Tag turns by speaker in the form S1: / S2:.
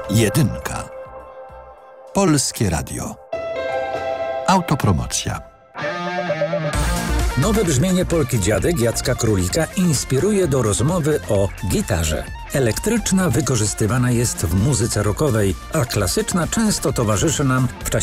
S1: Jedynka. Polskie Radio. Autopromocja.
S2: Nowe brzmienie polki Dziadek Jacka Królika inspiruje do rozmowy o gitarze. Elektryczna wykorzystywana jest w muzyce rockowej, a klasyczna często towarzyszy nam w czasie